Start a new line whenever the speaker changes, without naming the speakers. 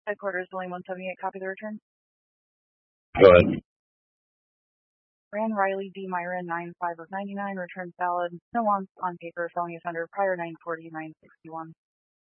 Headquarters, William 178, copy the return.
Go ahead.
Ran Riley D. Myron, 9/5 of 99, returns valid. No wants on paper, felony offender, prior 940, 961.